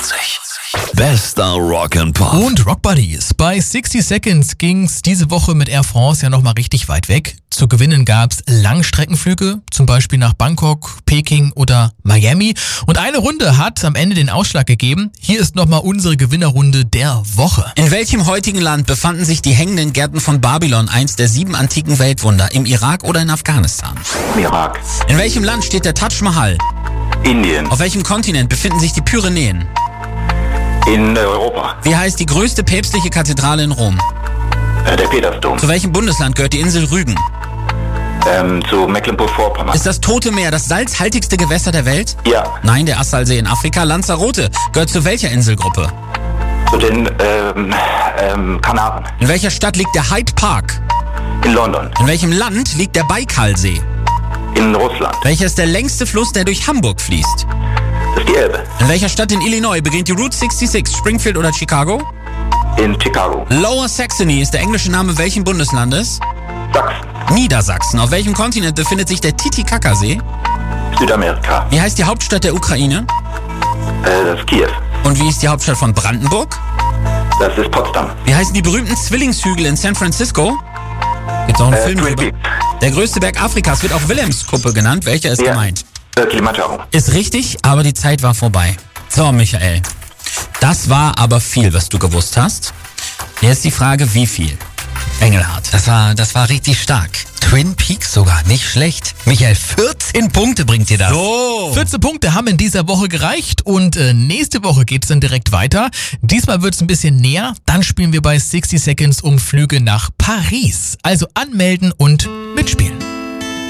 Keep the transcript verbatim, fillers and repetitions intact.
vierzig. Bester Rock'n'Pop. Und Rock Buddies. Bei sixty Seconds ging's diese Woche mit Air France ja nochmal richtig weit weg. Zu gewinnen gab's Langstreckenflüge, zum Beispiel nach Bangkok, Peking oder Miami. Und eine Runde hat am Ende den Ausschlag gegeben. Hier ist nochmal unsere Gewinnerrunde der Woche. In welchem heutigen Land befanden sich die hängenden Gärten von Babylon, eins der sieben antiken Weltwunder, im Irak oder in Afghanistan? Im Irak. In welchem Land steht der Taj Mahal? Indien. Auf welchem Kontinent befinden sich die Pyrenäen? In Europa. Wie heißt die größte päpstliche Kathedrale in Rom? Äh, der Petersdom. Zu welchem Bundesland gehört die Insel Rügen? Ähm, zu Mecklenburg-Vorpommern. Ist das Tote Meer das salzhaltigste Gewässer der Welt? Ja. Nein, der Assalsee in Afrika. Lanzarote gehört zu welcher Inselgruppe? Zu den ähm, ähm, Kanaren. In welcher Stadt liegt der Hyde Park? In London. In welchem Land liegt der Baikalsee? In Russland. Welcher ist der längste Fluss, der durch Hamburg fließt? Das ist die Elbe. In welcher Stadt in Illinois beginnt die Route sechsundsechzig? Springfield oder Chicago? In Chicago. Lower Saxony ist der englische Name welchen Bundeslandes? Sachsen. Niedersachsen. Auf welchem Kontinent befindet sich der Titicacasee? Südamerika. Wie heißt die Hauptstadt der Ukraine? Äh, das ist Kiew. Und wie ist die Hauptstadt von Brandenburg? Das ist Potsdam. Wie heißen die berühmten Zwillingshügel in San Francisco? Gibt's auch einen Äh, Film Twin drüber? Peaks. Der größte Berg Afrikas wird auch Wilhelmskuppe genannt. Welcher ist Ja. gemeint? Äh, Kilimanjaro. Ist richtig, aber die Zeit war vorbei. So, Michael. Das war aber viel, was du gewusst hast. Jetzt die Frage, wie viel? Engelhardt. Das war, das war richtig stark. Twin Peaks sogar, nicht schlecht. Michael, vierzehn Punkte bringt dir das. So. vierzehn Punkte haben in dieser Woche gereicht und äh, nächste Woche geht's dann direkt weiter. Diesmal wird's ein bisschen näher. Dann spielen wir bei sixty Seconds um Flüge nach Paris. Also anmelden und mitspielen.